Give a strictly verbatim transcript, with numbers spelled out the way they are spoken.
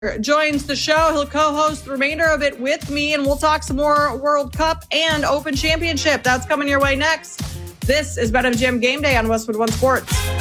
joins the show. He'll co-host the remainder of it with me, and we'll talk some more World Cup and Open Championship. That's coming your way next. This is BetMGM Game Day on Westwood One Sports.